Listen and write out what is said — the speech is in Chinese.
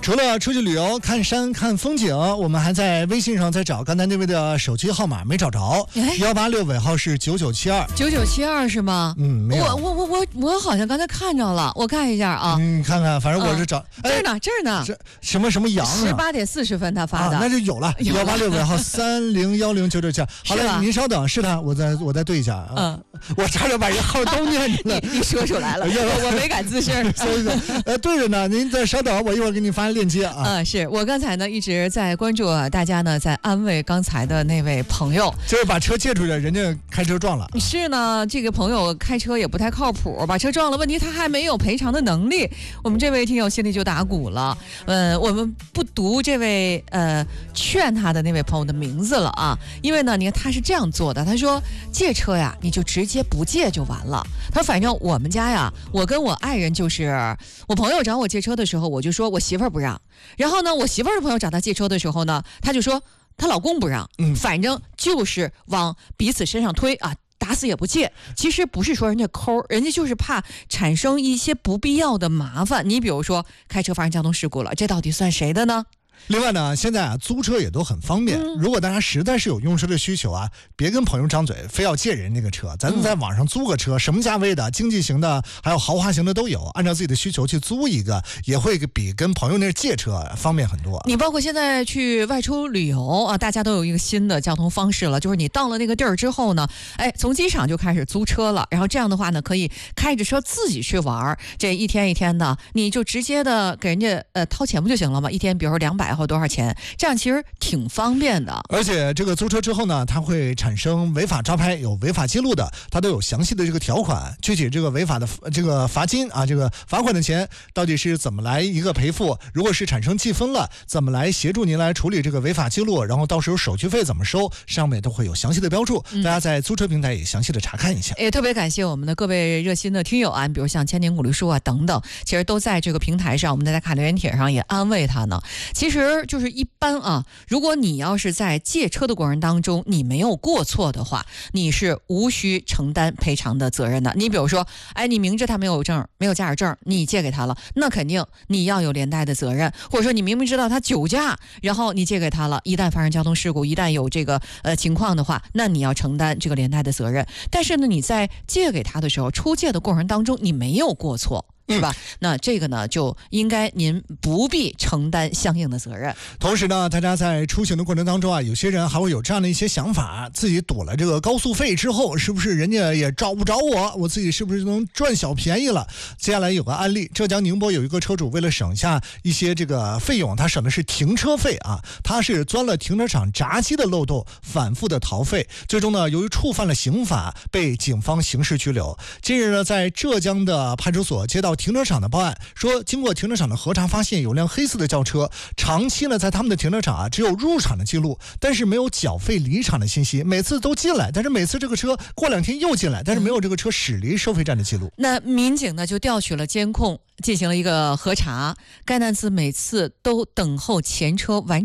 除了出去旅游、看山、看风景，我们还在微信上在找刚才那位的手机号码，没找着。186尾号是 9972，9972是吗？ 没有。 我好像刚才看着了，我看一下啊。 你看看，反正我是找这儿呢，这儿呢。 什么羊 ？18点40分他发的， 那就有了。186尾号30109997。好了，您稍等，是他，我再对一下啊。我差点把这号都念出来。 你说出来了，我没敢吱声。 对着呢，您再稍等，我一会儿给你发链接啊。 是我刚才呢一直在关注大家呢在安慰刚才的那位朋友， 就是把车借出去，人家开车撞了。 是呢，这个朋友开车也不太靠谱，把车撞了，问题他还没有赔偿的能力。我们这位听友心里就打鼓了。我们不读这位劝他的那位朋友的名字了啊，因为呢，你看他是这样做的，他说借车呀，你就直接不借就完了。他说反正我们家呀，我跟我爱人就是我朋友找我借车的时候，我就说我媳妇儿不让，然后呢，我媳妇儿的朋友找他借车的时候呢，他就说她老公不让，反正就是往彼此身上推啊。打死也不借，其实不是说人家抠，人家就是怕产生一些不必要的麻烦。你比如说开车发生交通事故了，这到底算谁的呢？ 另外呢，现在租车也都很方便。如果大家实在是有用车的需求啊，别跟朋友张嘴，非要借人那个车，咱在网上租个车，什么价位的，经济型的，还有豪华型的都有，按照自己的需求去租一个，也会比跟朋友那借车方便很多。 你包括现在去外出旅游啊，大家都有一个新的交通方式了，就是你到了那个地儿之后呢，从机场就开始租车了，然后这样的话呢，可以开着车自己去玩，这一天一天的，你就直接的给人家掏钱不就行了吗？一天比如说200或多少钱，这样其实挺方便的。 而且这个租车之后呢，它会产生违法抓拍，有违法记录的，它都有详细的这个条款，具体这个违法的这个罚金啊，这个罚款的钱到底是怎么来一个赔付，如果是产生记分了，怎么来协助您来处理这个违法记录，然后到时候手续费怎么收，上面都会有详细的标注，大家在租车平台也详细的查看一下。 也特别感谢我们的各位热心的听友啊，比如像千年古绿树啊等等，其实都在这个平台上，我们在卡留言帖上也安慰他呢。其实就是一般啊，如果你要是在借车的过程当中你没有过错的话，你是无需承担赔偿的责任的。你比如说你明知他没有证，没有驾驶证，你借给他了，那肯定你要有连带的责任。或者说你明明知道他酒驾，然后你借给他了，一旦发生交通事故，一旦有这个情况的话，那你要承担这个连带的责任。但是呢，你在借给他的时候，出借的过程当中你没有过错，是吧？那这个呢，就应该您不必承担相应的责任。 同时呢，大家在出行的过程当中啊，有些人还会有这样的一些想法，自己堵了这个高速费之后，是不是人家也找不着我自己是不是能赚小便宜了？接下来有个案例，浙江宁波有一个车主为了省下一些这个费用，他省的是停车费啊，他是钻了停车场闸机的漏洞，反复的逃费，最终呢，由于触犯了刑法，被警方刑事拘留。近日呢，在浙江的派出所接到停车场的报案，说经过停车场的核查，发现有辆黑色的轿车，长期呢在他们的停车场啊只有入场的记录，但是没有缴费离场的信息，每次都进来，但是每次这个车过2天又进来，但是没有这个车驶离收费站的记录。 那民警呢就调取了监控，进行了一个核查，该男子每次都等候前车完